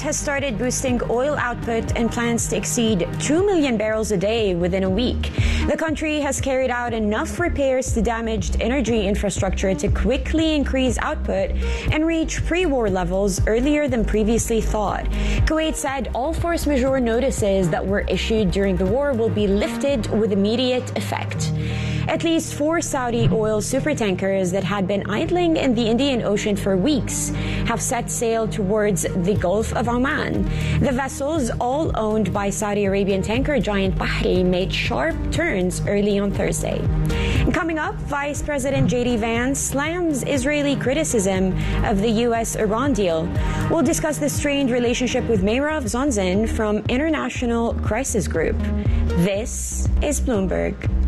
has started boosting oil output and plans to exceed 2 million barrels a day within a week. The country has carried out enough repairs to damaged energy infrastructure to quickly increase output and reach pre-war levels earlier than previously thought. Kuwait said all force majeure notices that were issued during the war will be lifted with immediate effect. At least 4 Saudi oil supertankers that had been idling in the Indian Ocean for weeks have set sail towards the Gulf of Oman. The vessels, all owned by Saudi Arabian tanker giant Bahri, made sharp turns early on Thursday. And coming up, Vice President J.D. Vance slams Israeli criticism of the U.S.-Iran deal. We'll discuss the strained relationship with Meirav Zonzin from International Crisis Group. This is Bloomberg.